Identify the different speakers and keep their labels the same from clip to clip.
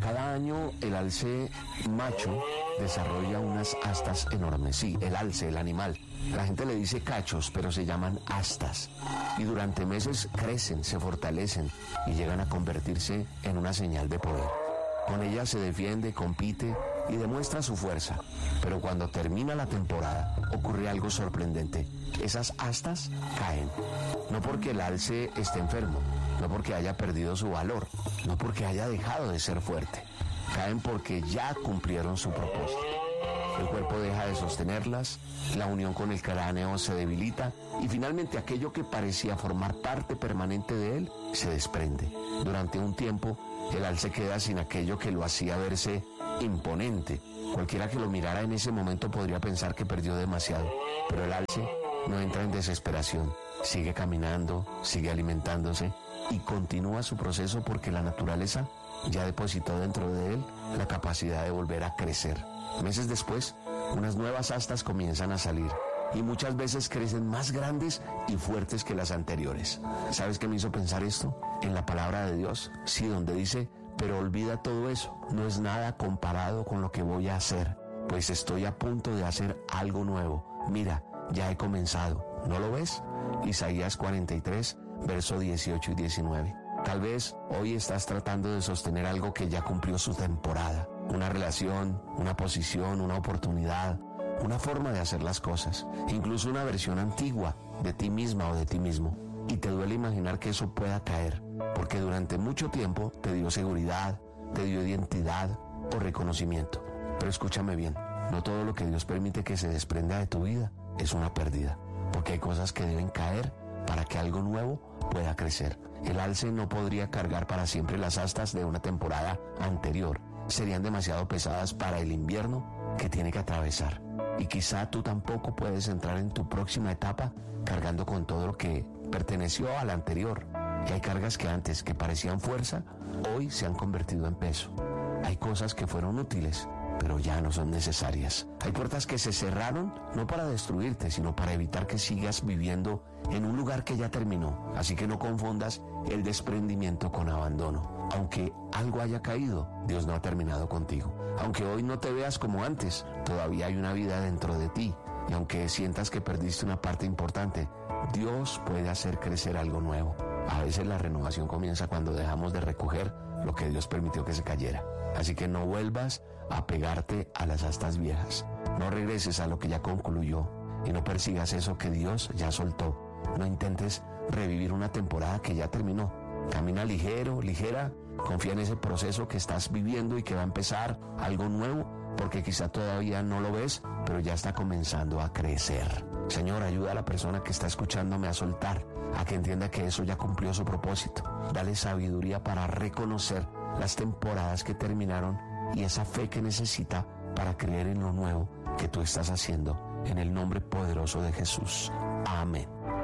Speaker 1: Cada año el alce macho desarrolla unas astas enormes. Sí, el alce, el animal. La gente le dice cachos, pero se llaman astas. Y durante meses crecen, se fortalecen y llegan a convertirse en una señal de poder. Con ella se defiende, compite y demuestra su fuerza. Pero cuando termina la temporada, ocurre algo sorprendente. Esas astas caen. No porque el alce esté enfermo, no porque haya perdido su valor, no porque haya dejado de ser fuerte. Caen porque ya cumplieron su propósito. El cuerpo deja de sostenerlas, la unión con el cráneo se debilita y finalmente aquello que parecía formar parte permanente de él se desprende. Durante un tiempo, el alce queda sin aquello que lo hacía verse imponente. Cualquiera que lo mirara en ese momento podría pensar que perdió demasiado, pero el alce no entra en desesperación. Sigue caminando, sigue alimentándose y continúa su proceso porque la naturaleza ya depositó dentro de él la capacidad de volver a crecer. Meses después, unas nuevas astas comienzan a salir y muchas veces crecen más grandes y fuertes que las anteriores. ¿Sabes qué me hizo pensar esto? En la palabra de Dios, sí, donde dice, pero olvida todo eso, no es nada comparado con lo que voy a hacer, pues estoy a punto de hacer algo nuevo. Mira, ya he comenzado. ¿No lo ves? Isaías 43, verso 18 y 19. Tal vez hoy estás tratando de sostener algo que ya cumplió su temporada. Una relación, una posición, una oportunidad, una forma de hacer las cosas. Incluso una versión antigua de ti misma o de ti mismo. Y te duele imaginar que eso pueda caer, porque durante mucho tiempo te dio seguridad, te dio identidad o reconocimiento. Pero escúchame bien, no todo lo que Dios permite que se desprenda de tu vida es una pérdida, porque hay cosas que deben caer para que algo nuevo pueda crecer. El alce no podría cargar para siempre las astas de una temporada anterior. Serían demasiado pesadas para el invierno que tiene que atravesar. Y quizá tú tampoco puedes entrar en tu próxima etapa cargando con todo lo que perteneció a la anterior. Y hay cargas que antes que parecían fuerza, hoy se han convertido en peso. Hay cosas que fueron útiles, pero ya no son necesarias. Hay puertas que se cerraron no para destruirte, sino para evitar que sigas viviendo en un lugar que ya terminó. Así que no confundas el desprendimiento con abandono. Aunque algo haya caído, Dios no ha terminado contigo. Aunque hoy no te veas como antes, todavía hay una vida dentro de ti. Y aunque sientas que perdiste una parte importante, Dios puede hacer crecer algo nuevo. A veces la renovación comienza cuando dejamos de recoger lo que Dios permitió que se cayera. Así que no vuelvas a pegarte a las astas viejas. No regreses a lo que ya concluyó y no persigas eso que Dios ya soltó. No intentes revivir una temporada que ya terminó. Camina ligero, ligera. Confía en ese proceso que estás viviendo y que va a empezar algo nuevo, porque quizá todavía no lo ves, pero ya está comenzando a crecer. Señor, ayuda a la persona que está escuchándome a soltar, a que entienda que eso ya cumplió su propósito. Dale sabiduría para reconocer las temporadas que terminaron y esa fe que necesita para creer en lo nuevo que tú estás haciendo. En el nombre poderoso de Jesús. Amén.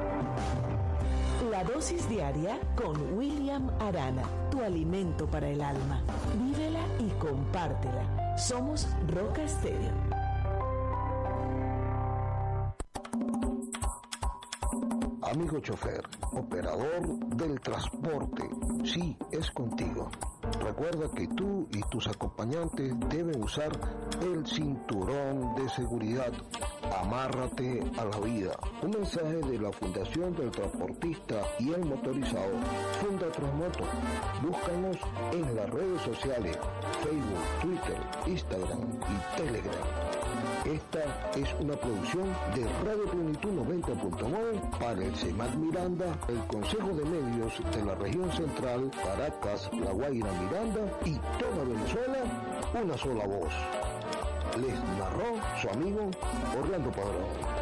Speaker 2: La dosis diaria con William Arana, tu alimento para el alma. Vívela y compártela. Somos Roca Estéreo.
Speaker 3: Amigo chofer, operador del transporte, sí, es contigo. Recuerda que tú y tus acompañantes deben usar el cinturón de seguridad. Amárrate a la vida. Un mensaje de la Fundación del Transportista y el Motorizado, Funda Transmoto. Búscanos en las redes sociales, Facebook, Twitter, Instagram y Telegram. Esta es una producción de Radio Plenitud 90.9 para el CEMAC Miranda, el Consejo de Medios de la Región Central, Caracas, La Guaira, Miranda y toda Venezuela, una sola voz. Les narró su amigo Orlando Padrón.